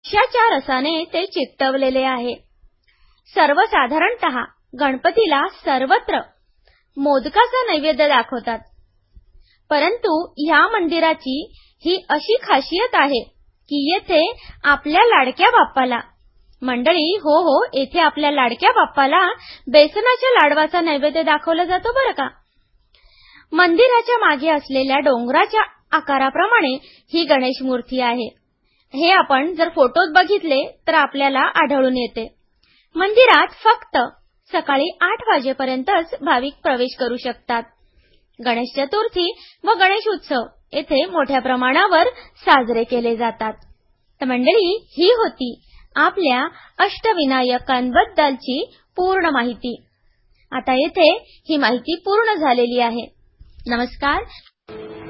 द्राक्षाच्या रसाने ते चिकटवलेले आहे. सर्वसाधारणतः गणपतीला सर्वत्र मोदकाचा नैवेद्य दाखवतात. परंतु ह्या मंदिराची ही अशी खासियत आहे की येथे आपल्या लाडक्या बाप्पाला मंडळी हो येथे आपल्या लाडक्या बाप्पाला बेसनाच्या लाडवाचा नैवेद्य दाखवला जातो बरं का. मंदिराच्या मागे असलेल्या डोंगराच्या आकाराप्रमाणे ही गणेश मूर्ती आहे. हे आपण जर फोटोत बघितले तर आपल्याला आढळून येते. मंदिरात फक्त सकाळी 8 वाजेपर्यंतच भाविक प्रवेश करू शकतात. गणेश चतुर्थी व गणेश उत्सव येथे मोठ्या प्रमाणावर साजरे केले जातात. तर मंडळी ही होती आपल्या अष्टविनायकांबद्दलची पूर्ण माहिती. आता येथे ही माहिती पूर्ण झालेली आहे. नमस्कार.